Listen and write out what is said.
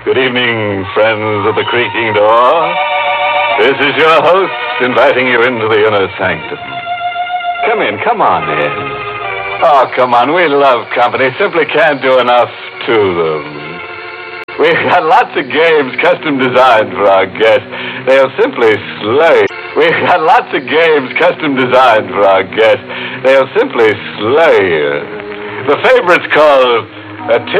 Good evening, friends of the creaking door. This is your host inviting you into the inner sanctum. Come in, come on in. Oh, come on, we love company. Simply can't do enough to them. We've got lots of games custom designed for our guests. They'll simply slay. We've got lots of games custom designed for our guests. They'll simply slay. The favorite's called a